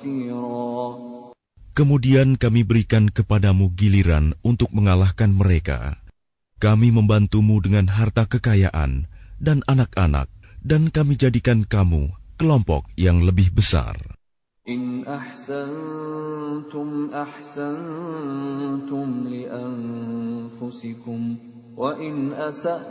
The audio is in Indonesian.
كثيرا. Kemudian kami berikan kepadamu giliran untuk mengalahkan mereka. Kami membantumu dengan harta kekayaan dan anak-anak, dan kami jadikan kamu kelompok yang lebih besar. إن أحسنتم أحسنتم لأنفسكم وإن أسأتم